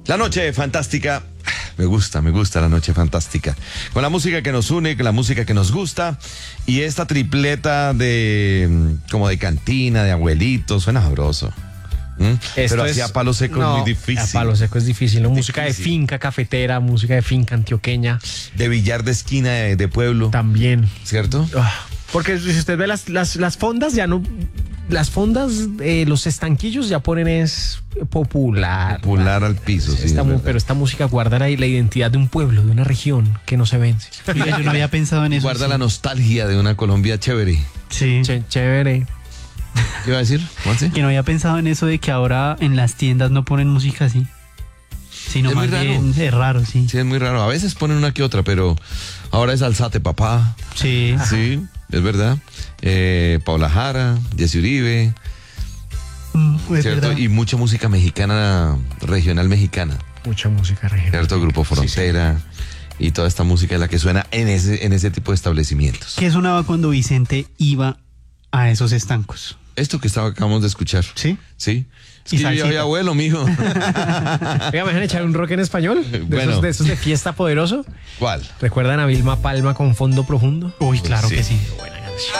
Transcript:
La noche fantástica. Me gusta la noche fantástica. Con la música que nos une, con la música que nos gusta. Y esta tripleta como de cantina, de abuelitos, suena sabroso. Pero así a palo seco es muy difícil. A palo seco es difícil, ¿no? Música de finca cafetera, música de finca antioqueña. De billar de esquina de pueblo. También. ¿Cierto? Porque si usted ve las fondas, ya no. Las fondas, los estanquillos ya ponen es popular. Popular al piso, sí. Pero esta música guarda la identidad de un pueblo, de una región que no se vence. Mira, yo no había pensado en eso. Guarda la nostalgia de una Colombia chévere. Sí. Chévere. ¿Qué iba a decir? ¿Juanse? Que no había pensado en eso de que ahora en las tiendas no ponen música así. Sino Es más muy bien es raro, sí. Sí, es muy raro. A veces ponen una que otra, pero ahora es Alzate Papá. Sí. Sí, es verdad. Paula Jara, Jessy Uribe. Es ¿Cierto? verdad. Y mucha música mexicana, regional mexicana. Mucha música regional. ¿Cierto? Grupo Frontera. Y toda esta música es la que suena en ese tipo de establecimientos. ¿Qué sonaba cuando Vicente iba a esos estancos? Esto que acabamos de escuchar. ¿Sí? Sí. Es Y que yo ya salsita. había abuelo, mijo. Oiga, ¿me dejan echar un rock en español? Bueno. De esos de fiesta poderoso. ¿Cuál? ¿Recuerdan a Vilma Palma con Fondo Profundo? Uy, claro Sí. que sí. Buena.